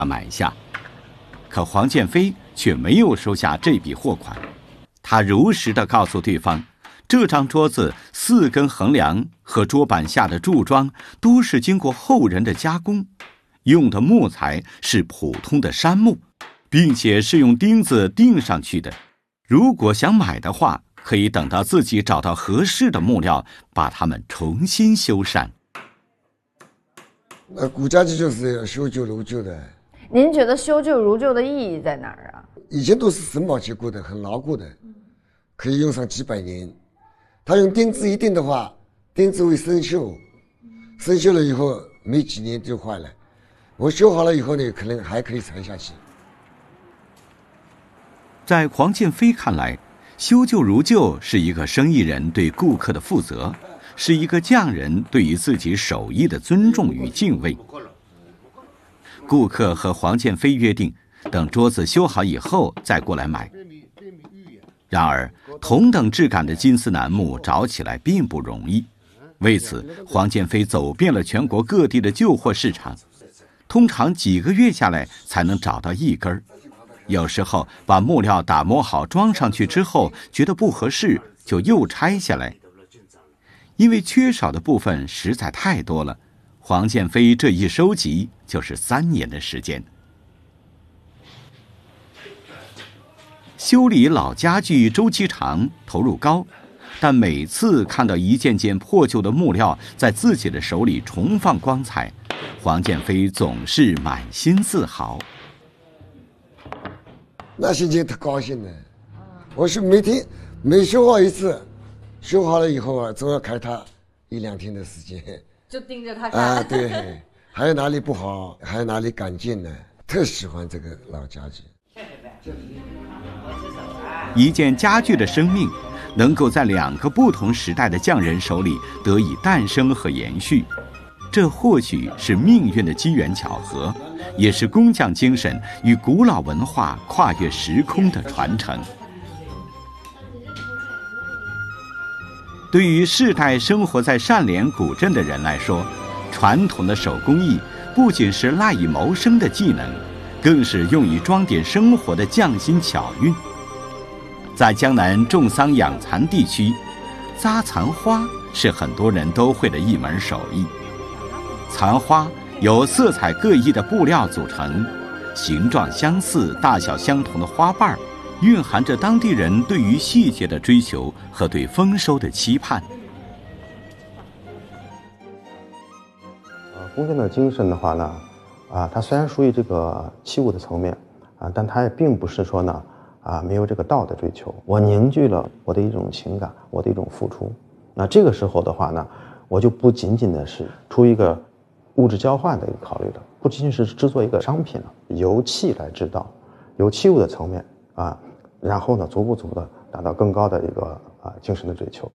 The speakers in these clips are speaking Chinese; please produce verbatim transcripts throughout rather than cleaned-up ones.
买下。可黄建飞却没有收下这笔货款，他如实地告诉对方，这张桌子四根横梁和桌板下的柱桩都是经过后人的加工，用的木材是普通的杉木，并且是用钉子钉上去的。如果想买的话，可以等到自己找到合适的木料，把它们重新修缮。 那古家具就是要修旧如旧的。 您觉得修旧如旧的意义在哪儿啊？ 以前都是榫卯结构的，很牢固的，可以用上几百年。他用钉子一钉的话，钉子会生锈，生锈了以后没几年就坏了。我修好了以后呢，可能还可以传下去。 在黄建飞看来，修旧如旧是一个生意人对顾客的负责，是一个匠人对于自己手艺的尊重与敬畏。顾客和黄建飞约定，等桌子修好以后再过来买。然而，同等质感的金丝楠木找起来并不容易。为此，黄建飞走遍了全国各地的旧货市场，通常几个月下来才能找到一根。有时候把木料打磨好装上去之后，觉得不合适，就又拆下来。因为缺少的部分实在太多了，黄建飞这一收集就是三年的时间。修理老家具周期长，投入高，但每次看到一件件破旧的木料在自己的手里重放光彩，黄建飞总是满心自豪。 那心情特高兴的。我是每天每修好一次，修好了以后啊，总要开它一两天的时间， 就盯着它看啊。对，还有哪里不好，还有哪里改进呢？特喜欢这个老家具。 一件家具的生命，能够在两个不同时代的匠人手里得以诞生和延续，这或许是命运的机缘巧合，也是工匠精神与古老文化跨越时空的传承。对于世代生活在单连古镇的人来说，传统的手工艺不仅是赖以谋生的技能，更是用以装点生活的匠心巧运。在江南种桑养蚕地区，扎蚕花是很多人都会的一门手艺。蚕花由色彩各异的布料组成，形状相似、大小相同的花瓣蕴含着当地人对于细节的追求和对丰收的期盼。 工匠的精神的话呢，啊，它虽然属于这个器物的层面啊，但它也并不是说呢，啊，没有这个道的追求。我凝聚了我的一种情感，我的一种付出。那这个时候的话呢，我就不仅仅的是出一个物质交换的一个考虑了，不仅仅是制作一个商品了，由器来制造，由器物的层面啊，然后呢，逐步逐步的达到更高的一个啊精神的追求。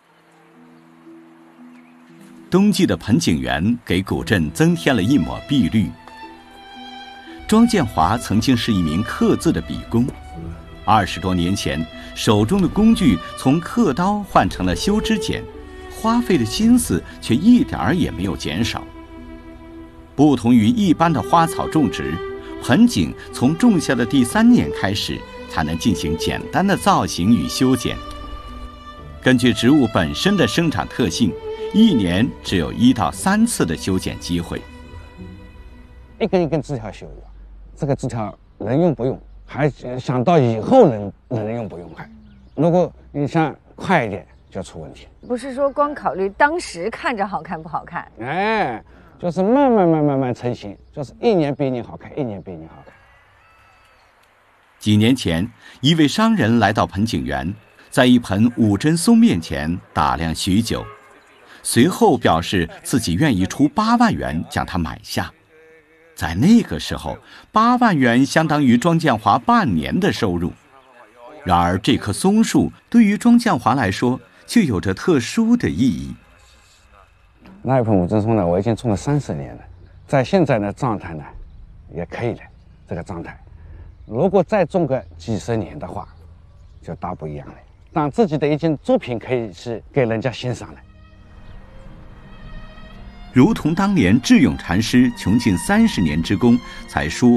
冬季的盆景园给古镇增添了一抹碧绿。庄建华曾经是一名刻字的笔工，二十多年前，手中的工具从刻刀换成了修枝剪，花费的心思却一点儿也没有减少。不同于一般的花草种植，盆景从种下的第三年开始才能进行简单的造型与修剪。根据植物本身的生长特性，一年只有一到三次的修剪机会。 一根一根枝条修的，这个枝条能用不用，还想到以后能能用不用还。如果你想快一点，就出问题。 不是说光考虑当时看着好看不好看， 哎，就是慢慢慢慢慢成型，就是一年比一年好看，一年比一年好看。 几年前，一位商人来到盆景园，在一盆五针松面前打量许久，随后表示自己愿意出八万元将它买下。在那个时候，八万元相当于庄建华半年的收入。然而，这棵松树对于庄建华来说，却有着特殊的意义。 那一盆五针松呢，我已经种了三十年了，在现在的状态呢，也可以了。这个状态，如果再种个几十年的话，就大不一样了。当自己的一件作品可以是给人家欣赏的。 如同当年智勇禅师穷尽三十年之功才书